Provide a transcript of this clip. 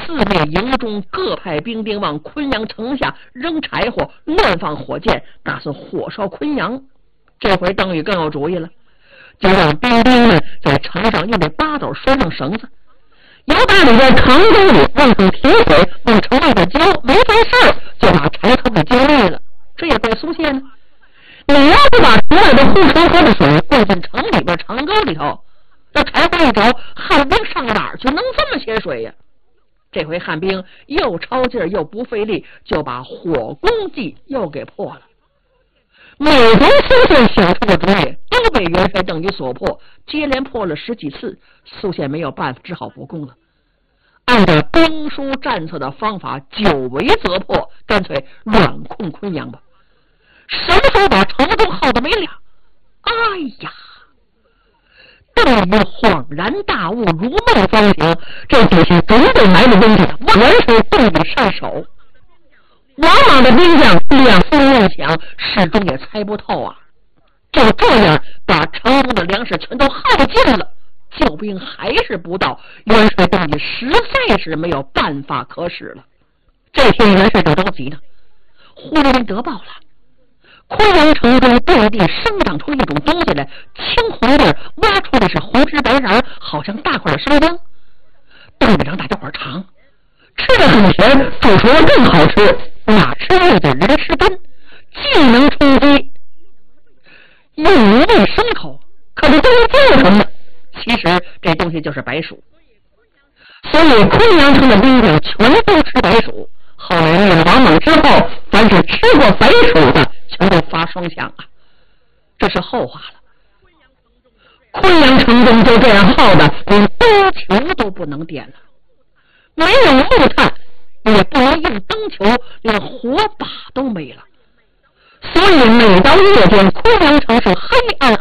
四面营中各派兵丁往昆阳城下扔柴火，乱放火箭，打算火烧昆阳。这回邓禹更有主意了，就让兵丁们在城上用这八斗拴上绳子，由大里边长沟里往上提水，往城外边浇，没做事就把柴头给浇灭了。这也怪苏谢呢，你要是把城外的护城河的水灌进城里边长沟里头，这柴火一着，汉兵上哪儿去能这么些水呀？这回汉兵又超劲儿又不费力，就把火攻计又给破了。每回苏宪想出的主意都被元帅邓禹所破，接连破了10几次，苏宪没有办法，只好不攻了。按照兵书战策的方法，久围则破，干脆软控昆阳吧。什么时候把城中耗得没了？哎呀！邓禹恍然大悟，如梦方醒，这底下准备埋了东西，元帅邓禹上手。王莽的兵将两分梦想，始终也猜不透啊！就这样把城中的粮食全都耗尽了，救兵还是不到，元帅邓禹实在是没有办法可使了。这天元帅正着急呢，忽然得报了，昆阳城中遍地生长出一种东西来，青红的，挖出的是红枝白瓤，好像大块的生姜。邓禹让大家伙尝，吃的很甜，煮出来更好吃，哪吃味的人吃根，既能充饥又无味生口，可是东西叫什么？其实这东西就是白薯。所以昆阳城的兵将全都吃白薯。后来灭了王莽之后，凡是吃过白薯的全都发双响啊，这是后话了。昆阳城中就这样耗的连灯球都不能点了，没有木炭，也不能用灯球，连火把都没了。所以每到夜间，昆阳城是黑暗